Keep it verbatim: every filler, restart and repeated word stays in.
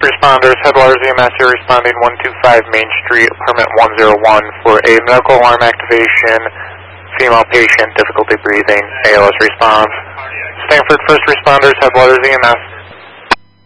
responders, Headwaters E M S here responding one two five Main Street, apartment one oh one for a medical alarm activation, female patient, difficulty breathing, A L S response. Stanford First Responders, Headwaters E M S.